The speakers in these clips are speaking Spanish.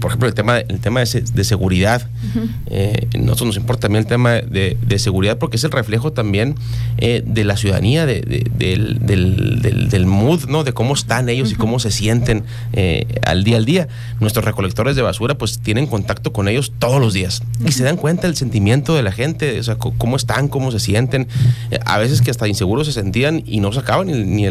por ejemplo, el tema de seguridad. Nosotros nos importa también el tema de seguridad, porque es el reflejo también de la ciudadanía, del mood, ¿no? De cómo están ellos y cómo se sienten al día. Nuestros recolectores de basura pues tienen contacto con ellos todos los días y se dan cuenta del sentimiento de la gente, o sea, cómo están, cómo se sienten. A veces que hasta inseguros se sentían y no sacaban ni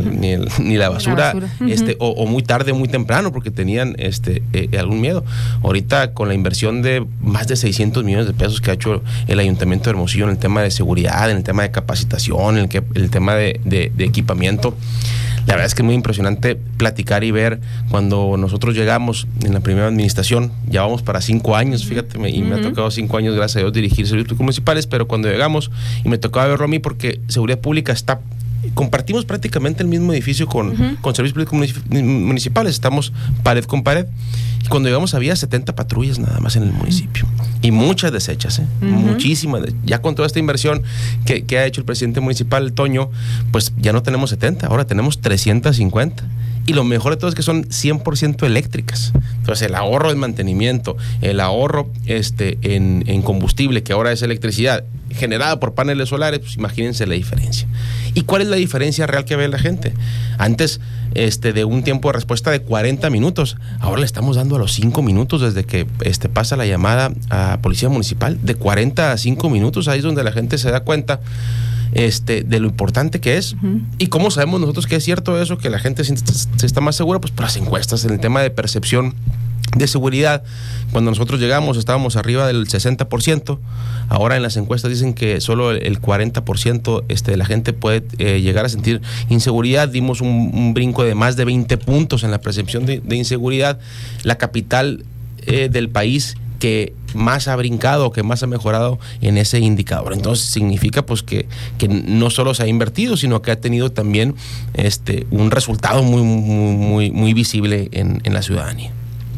la basura, o muy tarde o muy temprano porque tenían algún miedo. Ahorita con la inversión de más de 600 millones de pesos que ha hecho el Ayuntamiento de Hermosillo en el tema de seguridad, en el tema de capacitación, en el tema de equipamiento, la verdad es que es muy impresionante platicar y ver cuando nosotros llegamos en la primera administración. Ya vamos para 5 años, fíjate, y me ha tocado 5 años, gracias a Dios, dirigir servicios públicos municipales, pero cuando llegamos, y me tocaba verlo a mí porque seguridad pública compartimos prácticamente el mismo edificio con servicios públicos municipales, estamos pared con pared. Y cuando llegamos había 70 patrullas nada más en el municipio. Y muchas deshechas, muchísimas. Ya con toda esta inversión que ha hecho el presidente municipal, Toño, pues ya no tenemos 70, ahora tenemos 350. Y lo mejor de todo es que son 100% eléctricas. Entonces el ahorro en mantenimiento, el ahorro en combustible, que ahora es electricidad generada por paneles solares, pues imagínense la diferencia. ¿Y cuál es la diferencia real que ve la gente? Antes de un tiempo de respuesta de 40 minutos, ahora le estamos dando a los 5 minutos desde que pasa la llamada a Policía Municipal, de 40 a 5 minutos. Ahí es donde la gente se da cuenta de lo importante que es. ¿Y cómo sabemos nosotros que es cierto eso, que la gente se está más segura? Pues por las encuestas, en el tema de percepción de seguridad. Cuando nosotros llegamos estábamos arriba del 60%, ahora en las encuestas dicen que solo el 40% de la gente puede llegar a sentir inseguridad. Dimos un brinco de más de 20 puntos en la percepción de inseguridad. La capital del país que más ha brincado, que más ha mejorado en ese indicador. Entonces significa pues que no solo se ha invertido, sino que ha tenido también un resultado muy visible en la ciudadanía.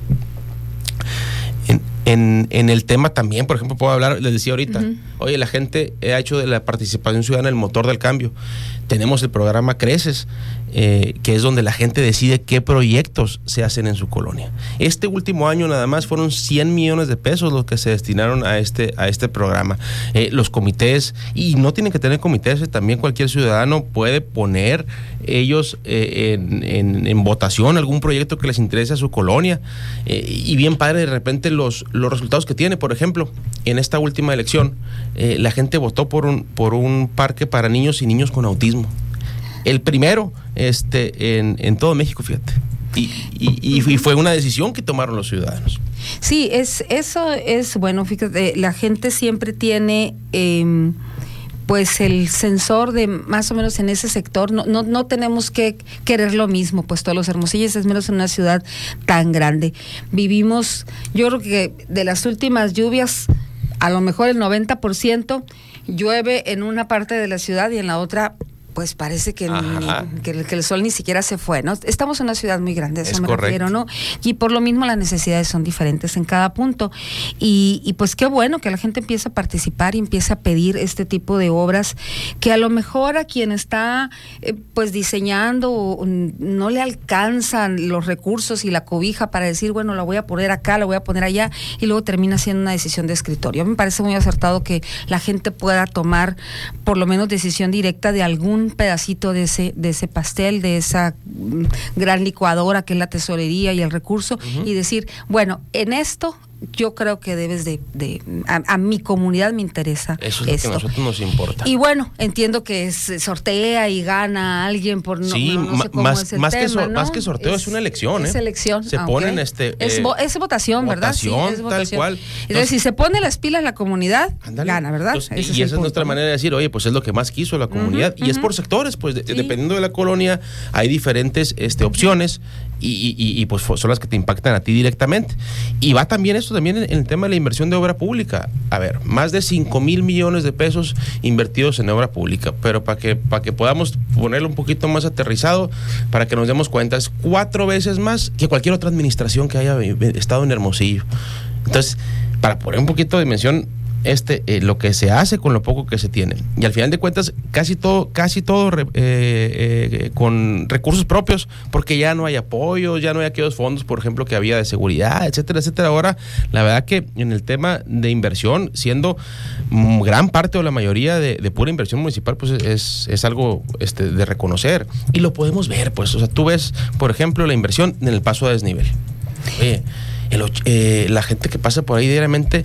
En el tema también, por ejemplo, puedo hablar, les decía ahorita, oye, la gente ha hecho de la participación ciudadana el motor del cambio. Tenemos el programa Creces, que es donde la gente decide qué proyectos se hacen en su colonia. Este último año nada más fueron 100 millones de pesos los que se destinaron a este programa. Los comités, y no tienen que tener comités, también cualquier ciudadano puede poner ellos en votación algún proyecto que les interese a su colonia, y bien padre de repente los resultados que tiene. Por ejemplo, en esta última elección, la gente votó por un parque para niños y niños con autismo. El primero en todo México, fíjate. Y fue una decisión que tomaron los ciudadanos. Sí, eso es bueno, fíjate, la gente siempre tiene pues el sensor de más o menos en ese sector. No tenemos que querer lo mismo, pues todos los hermosillos, es menos en una ciudad tan grande. Vivimos, yo creo que de las últimas lluvias, a lo mejor el 90% llueve en una parte de la ciudad y en la otra pues parece que el sol ni siquiera se fue, ¿no? Estamos en una ciudad muy grande, eso me refiero, ¿no? Y por lo mismo las necesidades son diferentes en cada punto. Y pues qué bueno que la gente empiece a participar y empiece a pedir este tipo de obras que a lo mejor a quien está pues diseñando no le alcanzan los recursos y la cobija para decir, bueno, la voy a poner acá, la voy a poner allá, y luego termina siendo una decisión de escritorio. A mí me parece muy acertado que la gente pueda tomar por lo menos decisión directa de algún pedacito de ese pastel, de esa gran licuadora que es la tesorería y el recurso, y decir, bueno, en esto yo creo que debes a mi comunidad me interesa eso es esto. Lo que a nosotros nos importa. Y bueno, entiendo que se sortea y gana alguien por no sé cómo es el tema, ¿no? Más que sorteo es una elección, es elección. Se ponen es votación, ¿verdad? Votación, sí, es votación, tal cual. Entonces, si se pone las pilas la comunidad, gana, ¿verdad? Entonces, esa es nuestra manera de decir, oye, pues es lo que más quiso la comunidad, y es por sectores, pues dependiendo de la colonia hay diferentes opciones, y pues son las que te impactan a ti directamente. Y va también esto también en el tema de la inversión de obra pública. A ver, más de 5,000 millones de pesos invertidos en obra pública, pero para que podamos ponerlo un poquito más aterrizado, para que nos demos cuenta, es 4 veces más que cualquier otra administración que haya estado en Hermosillo. Entonces, para poner un poquito de dimensión, lo que se hace con lo poco que se tiene. Y al final de cuentas, casi todo con recursos propios, porque ya no hay apoyos, ya no hay aquellos fondos, por ejemplo, que había de seguridad, etcétera, etcétera. Ahora, la verdad que en el tema de inversión, siendo gran parte o la mayoría de pura inversión municipal, pues es algo de reconocer. Y lo podemos ver, pues, o sea, tú ves, por ejemplo, la inversión en el paso a desnivel. Oye, la gente que pasa por ahí diariamente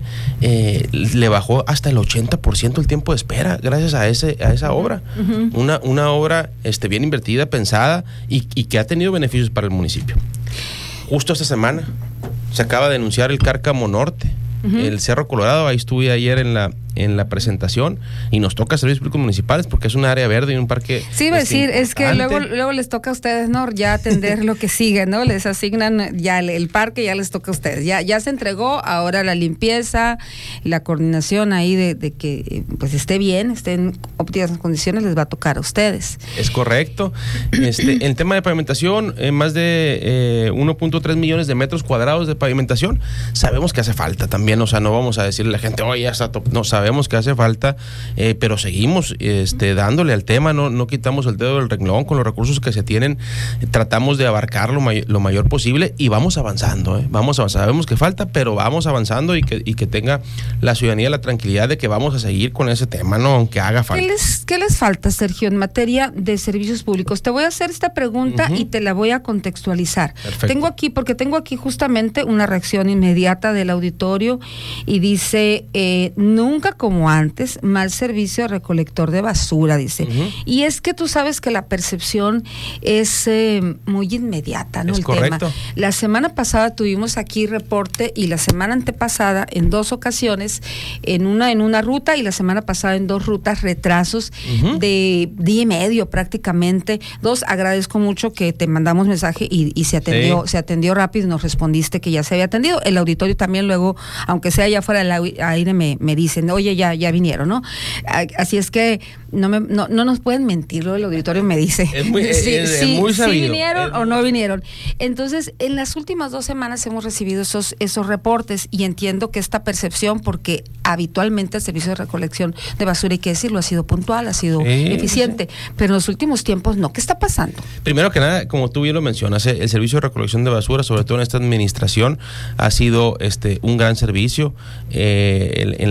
le bajó hasta el 80% el tiempo de espera gracias a esa obra. Una obra bien invertida, pensada y que ha tenido beneficios para el municipio. Justo esta semana se acaba de anunciar el Cárcamo Norte, el Cerro Colorado. Ahí estuve ayer en la presentación y nos toca servicios públicos municipales porque es un área verde y un parque. Sí, iba a decir, es que luego les toca a ustedes, ¿no? Ya atender lo que sigue, ¿no? Les asignan ya el parque, ya les toca a ustedes. Ya se entregó, ahora la limpieza, la coordinación ahí de que pues esté bien, esté en óptimas condiciones, les va a tocar a ustedes. Es correcto. En tema de pavimentación, más de 1.3 millones de metros cuadrados de pavimentación. Sabemos que hace falta también, o sea, no vamos a decirle a la gente, oye, ya está top. No, sabemos que hace falta, pero seguimos dándole al tema, no quitamos el dedo del renglón con los recursos que se tienen, tratamos de abarcar lo mayor posible y vamos avanzando, sabemos que falta, pero vamos avanzando y que tenga la ciudadanía la tranquilidad de que vamos a seguir con ese tema, ¿no? Aunque haga falta. ¿Qué les falta, Sergio, en materia de servicios públicos? Te voy a hacer esta pregunta y te la voy a contextualizar. Perfecto. Tengo aquí justamente una reacción inmediata del auditorio y dice, nunca como antes, mal servicio de recolector de basura, dice. Y es que tú sabes que la percepción es muy inmediata, ¿no? Es el correcto. tema. La semana pasada tuvimos aquí reporte y la semana antepasada en 2 ocasiones, en una ruta y la semana pasada en 2 rutas, retrasos de día y medio prácticamente. 2, agradezco mucho que te mandamos mensaje y se atendió rápido y nos respondiste que ya se había atendido. El auditorio también luego, aunque sea ya fuera del aire, me dicen, oye, ya vinieron, ¿no? Así es que no nos pueden mentir, lo del auditorio me dice. Es muy sabido. Si vinieron o no vinieron. Entonces, en las últimas 2 semanas hemos recibido esos reportes y entiendo que esta percepción, porque habitualmente el servicio de recolección de basura, hay que decirlo, ha sido puntual, ha sido eficiente, pero en los últimos tiempos no. ¿Qué está pasando? Primero que nada, como tú bien lo mencionas, el servicio de recolección de basura, sobre todo en esta administración, ha sido un gran servicio. En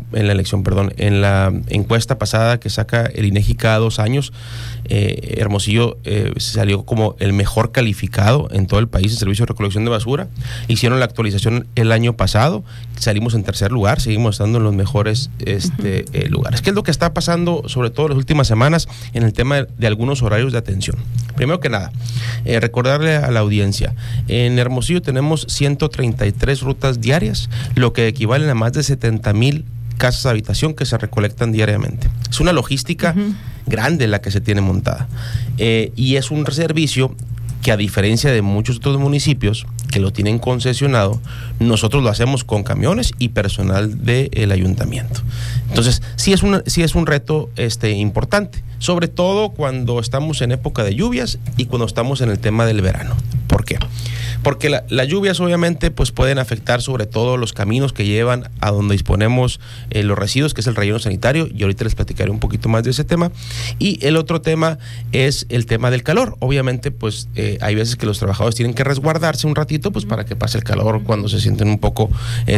la encuesta pasada que saca el INEGI cada 2 años, Hermosillo salió como el mejor calificado en todo el país en servicio de recolección de basura. Hicieron la actualización el año pasado, salimos en 3er lugar, seguimos estando en los mejores lugares. ¿Qué es lo que está pasando, sobre todo en las últimas semanas, en el tema de algunos horarios de atención? Primero que nada, recordarle a la audiencia, en Hermosillo tenemos 133 rutas diarias, lo que equivalen a más de 70,000 casas de habitación que se recolectan diariamente. Es una logística grande la que se tiene montada, y es un servicio que, a diferencia de muchos otros municipios que lo tienen concesionado, nosotros lo hacemos con camiones y personal del ayuntamiento. Entonces, sí es un reto importante, sobre todo cuando estamos en época de lluvias y cuando estamos en el tema del verano. ¿Por qué? Porque las lluvias obviamente pues pueden afectar sobre todo los caminos que llevan a donde disponemos los residuos, que es el relleno sanitario, y ahorita les platicaré un poquito más de ese tema. Y el otro tema es el tema del calor. Obviamente pues hay veces que los trabajadores tienen que resguardarse un ratito pues para que pase el calor cuando se sienten un poco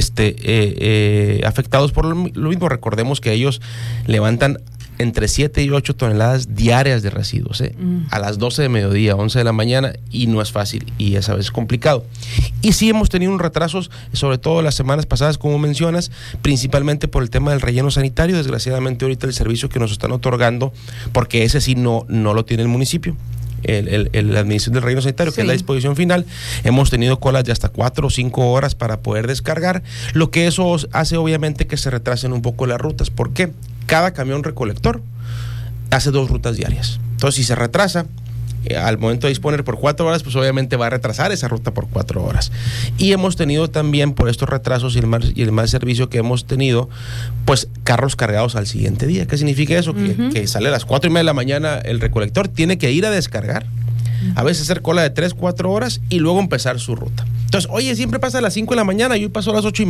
afectados por lo mismo. Recordemos que ellos levantan entre 7 y 8 toneladas diarias de residuos, a las 12 de mediodía, 11 de la mañana, y no es fácil y es a veces complicado. Y sí hemos tenido unos retrasos, sobre todo las semanas pasadas, como mencionas, principalmente por el tema del relleno sanitario. Desgraciadamente ahorita el servicio que nos están otorgando, porque ese sí no lo tiene el municipio, la administración del relleno sanitario, que es la disposición final, hemos tenido colas de hasta 4 o 5 horas para poder descargar, lo que eso hace obviamente que se retrasen un poco las rutas. ¿Por qué? Cada camión recolector hace 2 rutas diarias. Entonces, si se retrasa, al momento de disponer por 4 horas, pues obviamente va a retrasar esa ruta por 4 horas. Y hemos tenido también, por estos retrasos y el mal servicio que hemos tenido, pues carros cargados al siguiente día. ¿Qué significa eso? Que sale a las 4:30 de la mañana el recolector, tiene que ir a descargar, a veces hacer cola de 3-4 horas y luego empezar su ruta. Entonces, oye, siempre pasa a las 5 de la mañana y hoy pasó a las 8:30.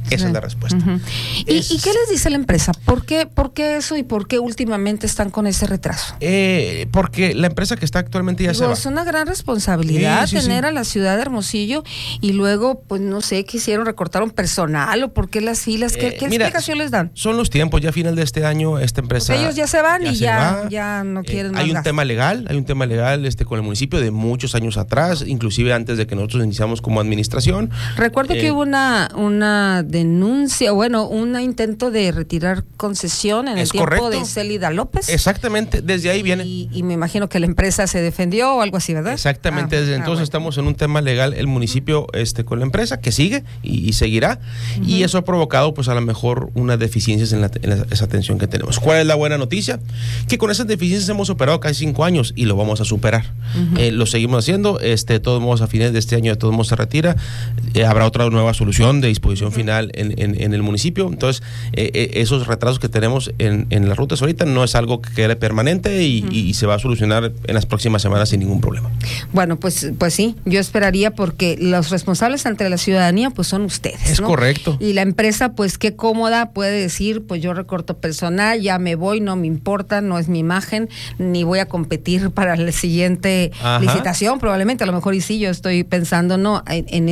Esa es la respuesta. ¿Y qué les dice la empresa? ¿Por qué eso y por qué últimamente están con ese retraso? Porque la empresa que está actualmente ya se va. Es una gran responsabilidad tener a la ciudad de Hermosillo y luego, pues no sé, quisieron recortar un personal o por qué las filas. ¿Qué explicación les dan? Son los tiempos, ya a final de este año esta empresa... Porque ellos ya se van y ya no quieren más Hay un gasto. tema legal con el municipio de muchos años atrás, inclusive antes de que nosotros iniciamos como administración. Recuerdo que hubo una denuncia, un intento de retirar concesión en el tiempo de Célida López. Exactamente, desde ahí viene. Y me imagino que la empresa se defendió o algo así, ¿verdad? Exactamente, desde entonces estamos en un tema legal, el municipio con la empresa, que sigue y seguirá, y eso ha provocado pues a lo mejor unas deficiencias en esa atención que tenemos. ¿Cuál es la buena noticia? Que con esas deficiencias hemos operado casi 5 años y lo vamos a superar. Lo seguimos haciendo, de todos modos a fines de este año de todos modos se retira, habrá otra nueva solución de disposición final en el municipio. Entonces esos retrasos que tenemos en las rutas ahorita no es algo que quede permanente y se va a solucionar en las próximas semanas sin ningún problema. Bueno, pues sí, yo esperaría, porque los responsables ante la ciudadanía pues son ustedes. Es correcto. Y la empresa pues qué cómoda puede decir, pues yo recorto personal, ya me voy, no me importa, no es mi imagen, ni voy a competir para la siguiente licitación, probablemente, a lo mejor y sí, yo estoy pensando en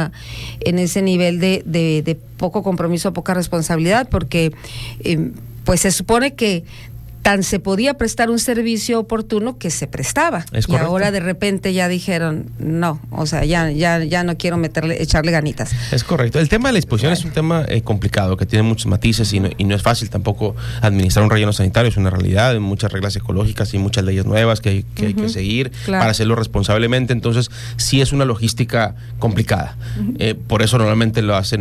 ese nivel de poco compromiso, poca responsabilidad, porque pues se supone que tan se podía prestar un servicio oportuno que se prestaba. Y ahora de repente ya dijeron, no, o sea, ya no quiero echarle ganitas. Es correcto. El tema de la disposición es un tema complicado, que tiene muchos matices y no es fácil tampoco administrar un relleno sanitario, es una realidad, hay muchas reglas ecológicas y muchas leyes nuevas que hay que seguir para hacerlo responsablemente, entonces sí es una logística complicada. Por eso normalmente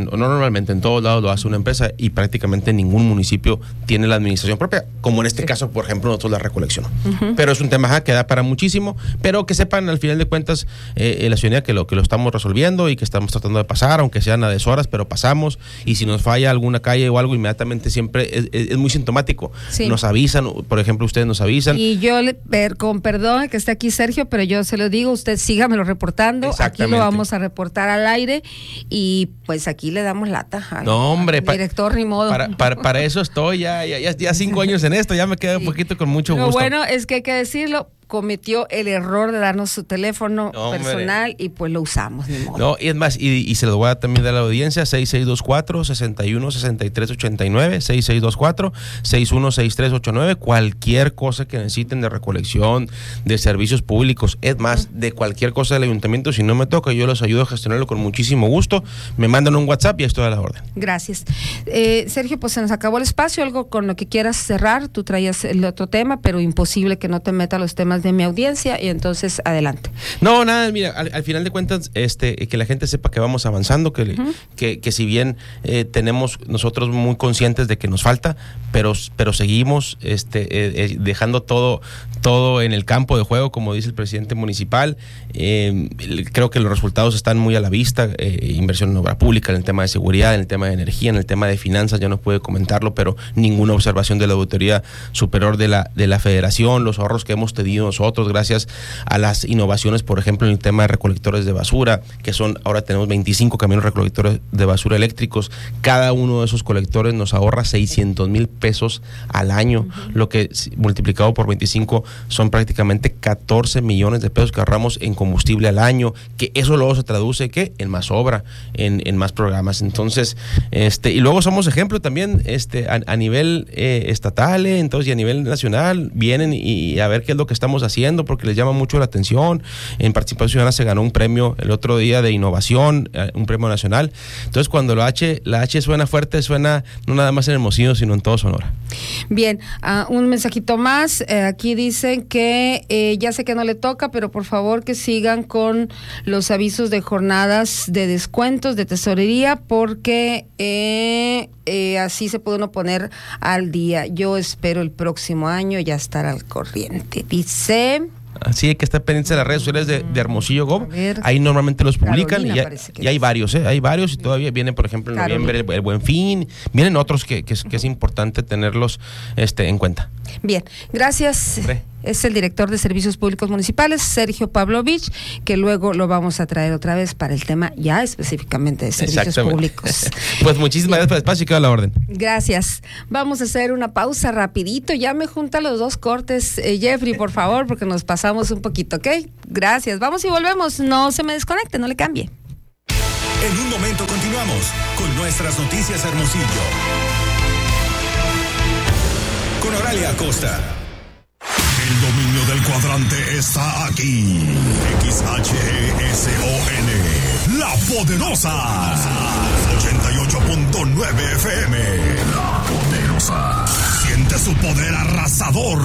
en todos lados lo hace una empresa y prácticamente ningún municipio tiene la administración propia, como en este caso, por ejemplo, nosotros la recolección. Pero es un tema que da para muchísimo, pero que sepan al final de cuentas la ciudadanía que lo estamos resolviendo y que estamos tratando de pasar, aunque sean a deshoras, pero pasamos, y si nos falla alguna calle o algo, inmediatamente siempre es muy sintomático. Nos avisan, por ejemplo, ustedes nos avisan. Y yo, con perdón que esté aquí Sergio, pero yo se lo digo, usted sígamelo reportando, aquí lo vamos a reportar al aire y pues aquí le damos lata al director, ni modo. Para eso estoy, ya 5 años en esto, ya me queda un poquito con mucho gusto. Lo bueno es que hay que decirlo, cometió el error de darnos su teléfono personal y pues lo usamos, ni modo. No, y es más, y se lo voy a también dar a la audiencia, 6624-616389, 6624-616389, cualquier cosa que necesiten de recolección, de servicios públicos, es más, de cualquier cosa del ayuntamiento, si no me toca, yo los ayudo a gestionarlo con muchísimo gusto, me mandan un WhatsApp y estoy a la orden. Gracias. Sergio, pues se nos acabó el espacio, algo con lo que quieras cerrar, tú traías el otro tema, pero imposible que no te meta los temas de mi audiencia, y entonces adelante. No, nada, mira, al final de cuentas, que la gente sepa que vamos avanzando, que si bien tenemos nosotros muy conscientes de que nos falta, pero seguimos dejando todo en el campo de juego, como dice el presidente municipal. Creo que los resultados están muy a la vista, inversión en obra pública, en el tema de seguridad, en el tema de energía, en el tema de finanzas, ya no puede comentarlo, pero ninguna observación de la Auditoría Superior de la Federación, los ahorros que hemos tenido nosotros gracias a las innovaciones, por ejemplo, en el tema de recolectores de basura, ahora tenemos 25 camiones recolectores de basura eléctricos. Cada uno de esos colectores nos ahorra 600,000 pesos al año, lo que multiplicado por 25 son prácticamente 14 millones de pesos que ahorramos en combustible al año, que eso luego se traduce en más obra, en más programas. Entonces, y luego somos ejemplo también a nivel estatal, entonces, y a nivel nacional, vienen y a ver qué es lo que estamos haciendo, porque les llama mucho la atención. En Participación Ciudadana se ganó un premio el otro día de innovación, un premio nacional. Entonces, cuando la H suena fuerte, suena no nada más en Hermosillo, sino en todo Sonora. Bien, un mensajito más. Aquí dicen que ya sé que no le toca, pero por favor que sigan con los avisos de jornadas de descuentos de tesorería, porque así se puede uno poner al día. Yo espero el próximo año ya estar al corriente. Dice... Así que está pendiente de las redes sociales de Hermosillo Gov. Ahí normalmente los publican. Carolina, y hay varios, y todavía viene, por ejemplo, en noviembre el Buen Fin. Vienen otros que es importante tenerlos en cuenta. Bien, gracias. es el director de Servicios Públicos Municipales, Sergio Pavlovich, que luego lo vamos a traer otra vez para el tema ya específicamente de servicios públicos. Pues muchísimas gracias por el espacio y queda a la orden. Gracias. Vamos a hacer una pausa rapidito. Ya me junta los dos cortes, Jeffrey, por favor, porque nos pasamos un poquito, ¿ok? Gracias. Vamos y volvemos. No se me desconecte, no le cambie. En un momento continuamos con nuestras noticias Hermosillo. Con Oralia Acosta. El dominio del cuadrante está aquí. XHESON, La Poderosa. 88.9 FM. La Poderosa. Siente su poder arrasador.